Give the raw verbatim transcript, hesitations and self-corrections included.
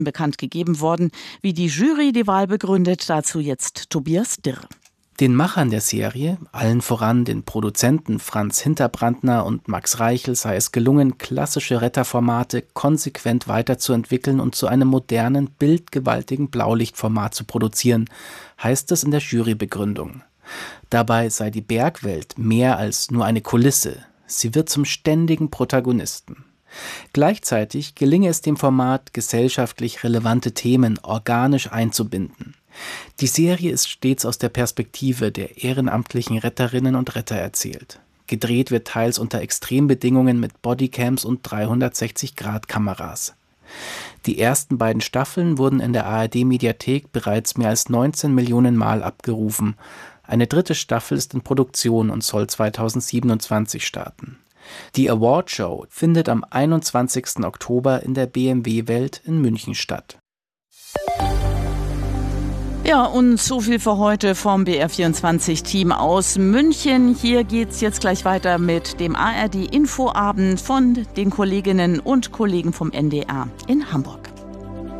bekannt gegeben worden. Wie die Jury die Wahl begründet, dazu jetzt Tobias Dirr. Den Machern der Serie, allen voran den Produzenten Franz Hinterbrandner und Max Reichel, sei es gelungen, klassische Retterformate konsequent weiterzuentwickeln und zu einem modernen, bildgewaltigen Blaulichtformat zu produzieren, heißt es in der Jurybegründung. Dabei sei die Bergwelt mehr als nur eine Kulisse. Sie wird zum ständigen Protagonisten. Gleichzeitig gelinge es dem Format, gesellschaftlich relevante Themen organisch einzubinden. Die Serie ist stets aus der Perspektive der ehrenamtlichen Retterinnen und Retter erzählt. Gedreht wird teils unter Extrembedingungen mit Bodycams und dreihundertsechzig Grad Kameras. Die ersten beiden Staffeln wurden in der A R D-Mediathek bereits mehr als neunzehn Millionen Mal abgerufen. Eine dritte Staffel ist in Produktion und soll zweitausendsiebenundzwanzig starten. Die Awardshow findet am einundzwanzigsten Oktober in der B M W-Welt in München statt. Ja, und so viel für heute vom B R vierundzwanzig-Team aus München. Hier geht's jetzt gleich weiter mit dem A R D-Infoabend von den Kolleginnen und Kollegen vom N D R in Hamburg.